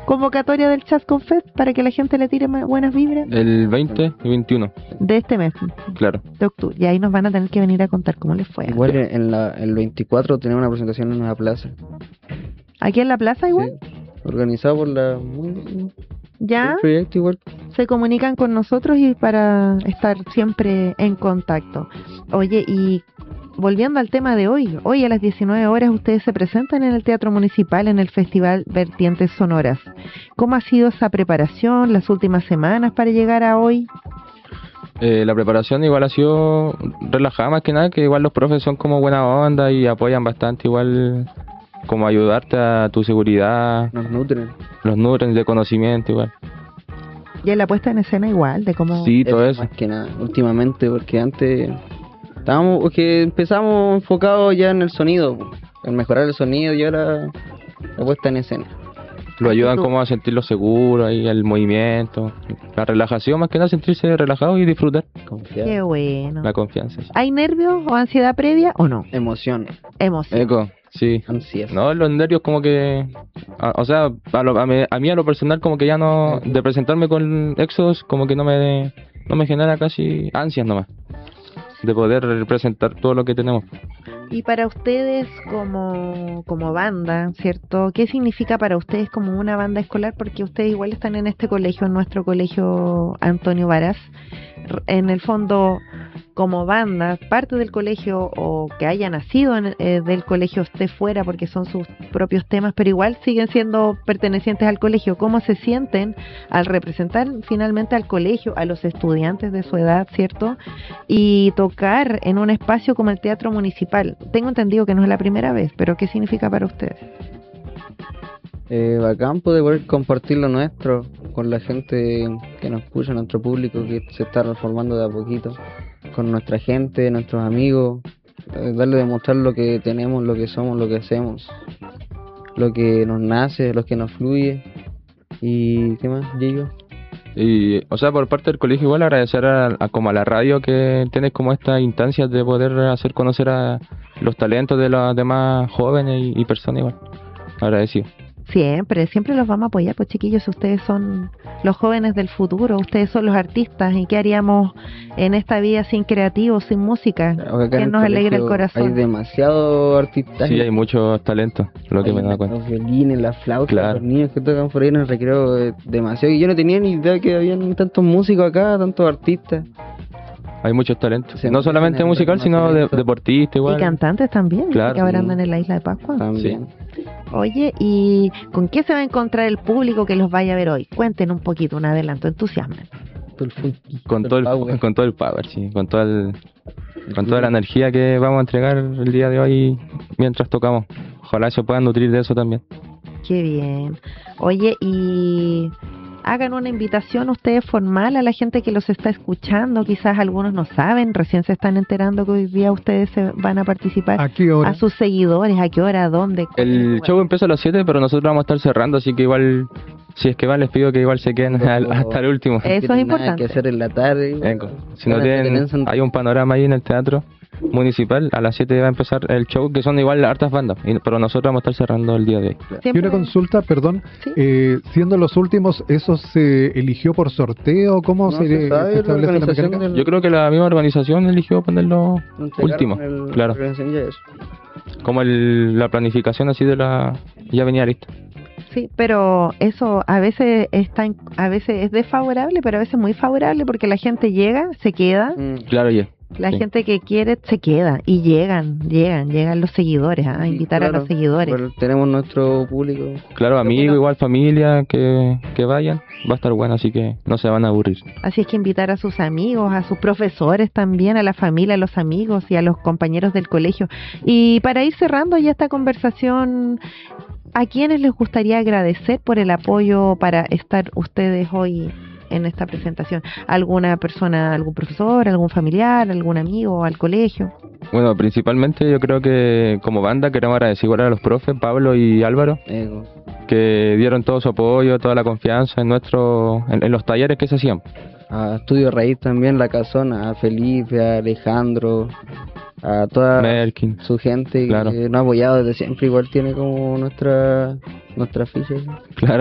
convocatoria del Chascon Fest para que la gente le tire buenas vibras El 20 y 21, de este mes, claro. de octubre. Y ahí nos van a tener que venir a contar cómo les fue. Igual el 24 tenemos una presentación en una plaza. ¿Aquí en la plaza igual? Sí, organizado por ¿Ya? el proyecto igual. Se comunican con nosotros y para estar siempre en contacto. Oye, y volviendo al tema de hoy a las 19 horas ustedes se presentan en el Teatro Municipal en el Festival Vertientes Sonoras. ¿Cómo ha sido esa preparación las últimas semanas para llegar a hoy? La preparación igual ha sido relajada más que nada, que igual los profes son como buena onda y apoyan bastante, igual como ayudarte a tu seguridad, Nos nutren. los nutren de conocimiento igual. Y en la puesta en escena igual, de cómo... Sí, todo eso. Más que nada, últimamente, porque antes porque empezamos enfocados ya en el sonido, en mejorar el sonido y ahora la puesta en escena. Lo ayudan como a sentirlo seguro, ahí el movimiento, la relajación, más que nada sentirse relajado y disfrutar. Confiar. Qué bueno. La confianza. Sí. ¿Hay nervios o ansiedad previa o no? Emoción, Emoción. Eco, sí. ansiedad. No, los nervios como que... o sea, a mí a lo personal como que ya no... De presentarme con Exodus como que no me genera casi ansias nomás. De poder representar todo lo que tenemos. Y para ustedes como banda, ¿cierto? ¿Qué significa para ustedes como una banda escolar? Porque ustedes igual están en este colegio, en nuestro colegio Antonio Varas. En el fondo, como banda, parte del colegio o que haya nacido del colegio esté fuera porque son sus propios temas, pero igual siguen siendo pertenecientes al colegio. ¿Cómo se sienten al representar finalmente al colegio, a los estudiantes de su edad, ¿cierto? Y tocar en un espacio como el Teatro Municipal. Tengo entendido que no es la primera vez, pero ¿qué significa para ustedes? Bacán poder compartir lo nuestro con la gente que nos escucha, nuestro público que se está transformando de a poquito, con nuestra gente, nuestros amigos, darle a demostrar lo que tenemos, lo que somos, lo que hacemos, lo que nos nace, lo que nos fluye. ¿Y qué más, Diego? Y, o sea, por parte del colegio igual agradecer como a la radio que tienes como estas instancias de poder hacer conocer a los talentos de los demás jóvenes y personas igual. Agradecido. Siempre los vamos a apoyar, pues chiquillos, ustedes son los jóvenes del futuro, ustedes son los artistas, ¿y qué haríamos en esta vida sin creativos, sin música? Que nos alegra el corazón. Hay demasiado artistas. Sí, hay muchos talentos, lo que me da cuenta. Los violines, las flautas, claro. Los niños que tocan por ahí en el recreo, demasiado. Y yo no tenía ni idea que habían tantos músicos acá, tantos artistas. Hay muchos talentos, Sí, no solamente musical, sino deportista igual. Y cantantes también, claro, que ahora andan en la Isla de Pascua. También. Sí. Oye, ¿y con qué se va a encontrar el público que los vaya a ver hoy? Cuenten un poquito, un adelanto, entusiasmen. Con todo el power, sí, con toda la energía que vamos a entregar el día de hoy mientras tocamos. Ojalá se puedan nutrir de eso también. Qué bien. Oye, y hagan una invitación ustedes formal a la gente que los está escuchando. Quizás algunos no saben, recién se están enterando que hoy día ustedes se van a participar. ¿A qué hora? A sus seguidores, ¿a qué hora? ¿Dónde? El show empieza a las 7, pero nosotros vamos a estar cerrando, así que igual, si es que van, les pido que igual se queden hasta el último. Eso es importante. Que hacer en la tarde. Si no tienen, hay un panorama ahí en el Teatro Municipal, a las 7 va a empezar el show, que son igual hartas bandas, pero nosotros vamos a estar cerrando el día de hoy. Y una consulta, perdón, ¿Sí? Siendo los últimos, ¿eso se eligió por sorteo? ¿Cómo No se sabe, se establece la organización mecánica? Yo creo que la misma organización eligió ponerlo último, claro. Como la planificación así de ya venía lista. Sí, pero eso a veces a veces es desfavorable, pero a veces muy favorable porque la gente llega, se queda. Claro, ya. La Sí. gente que quiere se queda y llegan los seguidores, a invitar a los seguidores. Pero tenemos nuestro público. Claro, amigos, igual familia, que vayan, va a estar bueno, así que no se van a aburrir. Así es que invitar a sus amigos, a sus profesores también, a la familia, a los amigos y a los compañeros del colegio. Y para ir cerrando ya esta conversación, ¿a quiénes les gustaría agradecer por el apoyo para estar ustedes hoy en esta presentación? ¿Alguna persona, algún profesor, algún familiar, algún amigo al colegio? Bueno, principalmente yo creo que como banda queremos agradecer igual a los profes, Pablo y Álvaro, que dieron todo su apoyo, toda la confianza en los talleres que se hacían. A Estudio Raíz también, La Casona, a Felipe, a Alejandro, a toda Merkin, su gente claro. que nos ha apoyado desde siempre. Igual tiene como nuestra ficha. Claro.